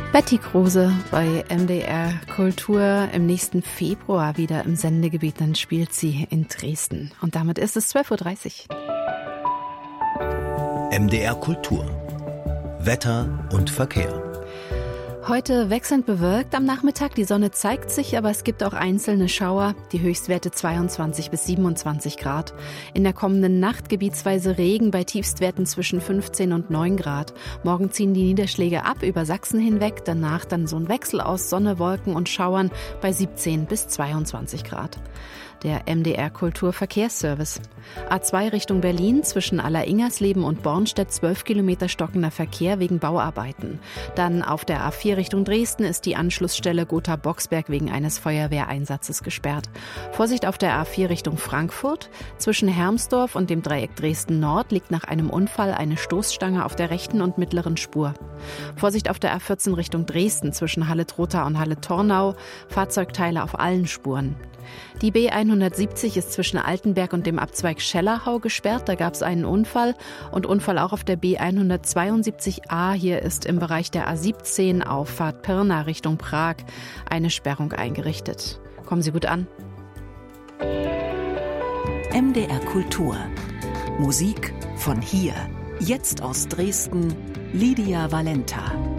Betty Kruse bei MDR Kultur. Im nächsten Februar wieder im Sendegebiet, dann spielt sie in Dresden. Und damit ist es 12.30 Uhr. MDR Kultur. Wetter und Verkehr. Heute wechselnd bewölkt am Nachmittag. Die Sonne zeigt sich, aber es gibt auch einzelne Schauer. Die Höchstwerte 22 bis 27 Grad. In der kommenden Nacht gebietsweise Regen bei Tiefstwerten zwischen 15 und 9 Grad. Morgen ziehen die Niederschläge ab über Sachsen hinweg. Danach dann so ein Wechsel aus Sonne, Wolken und Schauern bei 17 bis 22 Grad. Der MDR Kulturverkehrsservice. A2 Richtung Berlin zwischen Allersingersleben und Bornstedt 12 Kilometer stockender Verkehr wegen Bauarbeiten. Dann auf der A4 Richtung Dresden ist die Anschlussstelle Gotha-Boxberg wegen eines Feuerwehreinsatzes gesperrt. Vorsicht auf der A4 Richtung Frankfurt. Zwischen Hermsdorf und dem Dreieck Dresden-Nord liegt nach einem Unfall eine Stoßstange auf der rechten und mittleren Spur. Vorsicht auf der A14 Richtung Dresden zwischen Halle-Trotha und Halle-Tornau. Fahrzeugteile auf allen Spuren. Die B170 ist zwischen Altenberg und dem Abzweig Schellerhau gesperrt. Da gab es einen Unfall und Unfall auch auf der B172a. Hier ist im Bereich der A17 Auffahrt Pirna Richtung Prag eine Sperrung eingerichtet. Kommen Sie gut an. MDR Kultur. Musik von hier. Jetzt aus Dresden, Lydia Valenta.